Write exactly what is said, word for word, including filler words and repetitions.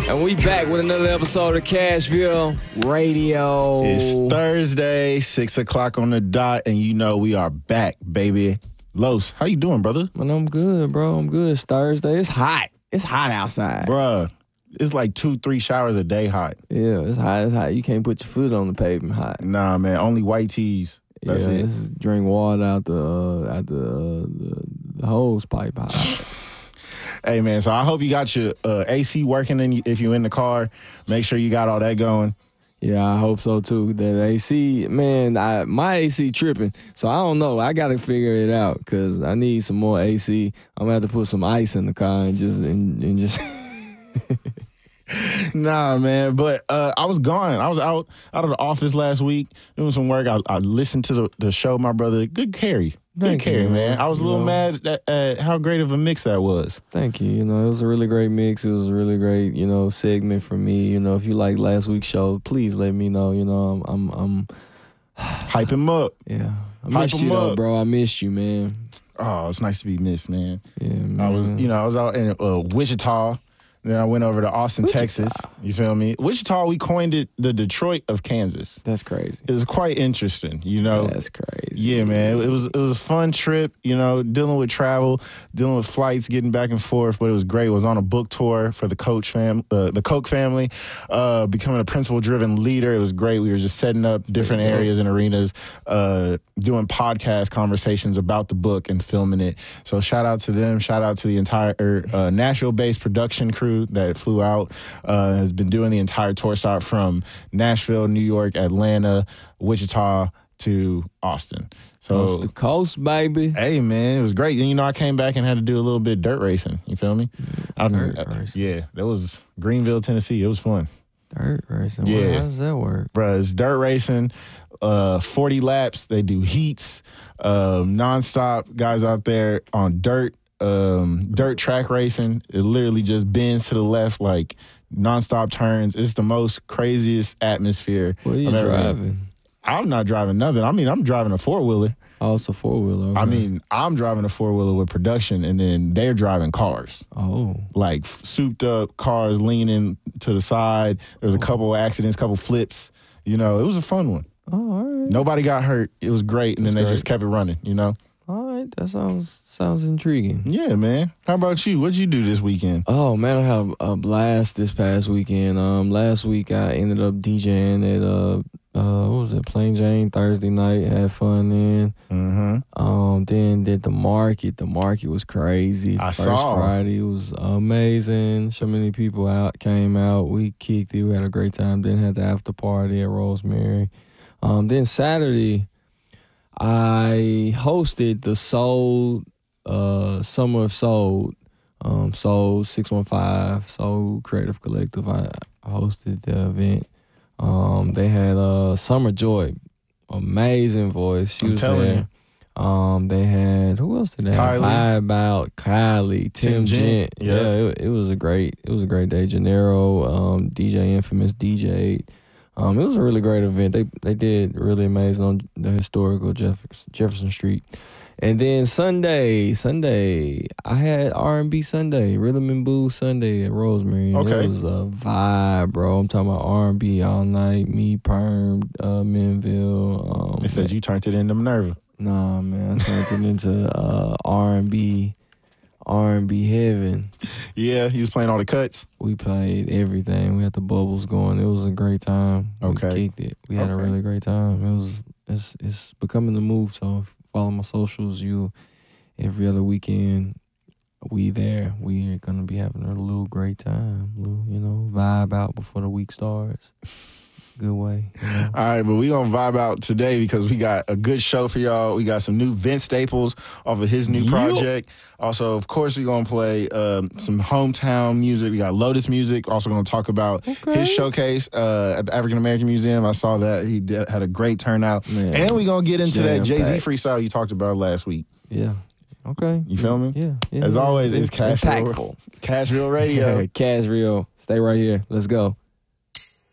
And we back with another episode of Cashville Radio. It's Thursday, six o'clock on the dot, and you know we are back, baby. Los, how you doing, brother? Man, I'm good, bro. I'm good. It's Thursday. It's hot. It's hot outside. Bruh, it's like two, three showers a day hot. Yeah, it's hot. It's hot. You can't put your foot on the pavement hot. Nah, man, only white tees. That's yeah, it. Just drink water out the uh, out the, uh, the the hose pipe hot. Hey, man, so I hope you got your uh, A C working in, if you're in the car. Make sure you got all that going. Yeah, I hope so, too. That A C, man, I, my A C tripping. So I don't know. I got to figure it out because I need some more A C. I'm going to have to put some ice in the car and just... And, and just Nah, man, but uh, I was gone. I was out out of the office last week doing some work. I, I listened to the, the show, my brother. Good carry. Good Thank carry, you, man. man. I was a little You know. mad at, at how great of a mix that was. Thank you. You know, it was a really great mix. It was a really great, you know, segment for me. You know, if you like last week's show, please let me know. You know, I'm... I'm, I'm Hype him up. yeah. I Hype missed him you, though, up. bro. I missed you, man. Oh, it's nice to be missed, man. Yeah, man. I was, you know, I was out in uh, Wichita. Then I went over to Austin, Wichita. Texas. You feel me? Wichita, we coined it the Detroit of Kansas. That's crazy. It was quite interesting, you know. That's crazy. Yeah, man. It was it was a fun trip, you know, dealing with travel, dealing with flights, getting back and forth. But it was great. It was on a book tour for the Coach fam, uh, the Koch family, uh, becoming a principle-driven leader. It was great. We were just setting up different There you go. areas and arenas, uh, doing podcast conversations about the book and filming it. So shout out to them. Shout out to the entire uh, Nashville-based production crew that flew out. Uh, has been doing the entire tour stop from Nashville, New York, Atlanta, Wichita to Austin. So, Coast to coast, baby. hey, man, it was great. And, you know, I came back and had to do a little bit of dirt racing. You feel me? I, dirt uh, racing. Yeah, that was Greenville, Tennessee. It was fun. Dirt racing. Yeah. Well, how does that work? Bruh, it's dirt racing, uh, forty laps. They do heats, um, nonstop. Guys out there on dirt, um, dirt track racing. It literally just bends to the left like nonstop turns. It's the most craziest atmosphere. What are you I've ever been. driving? I'm not driving nothing. I mean, I'm driving a four-wheeler. Oh, it's a four-wheeler. I okay. mean, I'm driving a four-wheeler with production, and then they're driving cars. Oh. Like souped up cars leaning to the side. There was a couple accidents, couple flips. You know, it was a fun one. Oh, all right. Nobody got hurt. It was great, and That's then they great. just kept it running, you know? All right. That sounds sounds intriguing. Yeah, man. How about you? What'd you do this weekend? Oh, man, I had a blast this past weekend. Um, Last week, I ended up DJing at, uh, uh, what was it, Plain Jane Thursday night. Had fun then. Mm-hmm. Um, then did the market. The market was crazy. I First saw. Friday was amazing. So many people out came out. We kicked it. We had a great time. Then had the after party at Rosemary. Um, then Saturday, I hosted the Soul uh, Summer of Soul. Um, Soul six one five Soul Creative Collective. I, I hosted the event. Um, they had uh, Summer Joy, amazing voice. She I'm was telling there. Um, they had who else did they have? Kylie. Vibe Out, Kylie, Tim, Tim Gent. Gent, Yeah, yeah. it, it was a great. It was a great day. Gennaro, um, D J Infamous, D J'd. Um, it was a really great event. They they did really amazing on the historical Jefferson, Jefferson Street. And then Sunday, Sunday, I had R and B Sunday, Rhythm and Blues Sunday at Rosemary. And Okay. It was a vibe, bro. I'm talking about R and B all night. Me, Perm, uh, Minville. Um, They said you turned it into Minerva. Nah, man, I turned it into uh, R and B, R and B heaven. Yeah, he was playing all the cuts. We played everything. We had the bubbles going. It was a great time. Okay. We kicked it. We had a Okay. really great time. It was it's it's becoming the move. So follow my socials. You every other weekend. We there. We are gonna be having a little great time. Little, you know, vibe out before the week starts. Good way. You know? All right, but we gonna vibe out today because we got a good show for y'all. We got some new Vince Staples off of his new Yup. project. Also, of course, we gonna play um, some hometown music. We got Lotus music. Also gonna talk about Okay. his showcase uh, at the African American Museum. I saw that he did, had a great turnout. Man, and we gonna get into that Jay-Z jam-packed. freestyle you talked about last week. Yeah. Okay. You feel me? Yeah. yeah As yeah. always, it's Cashville, impactful. Cashville Radio. Cash real. Stay right here. Let's go.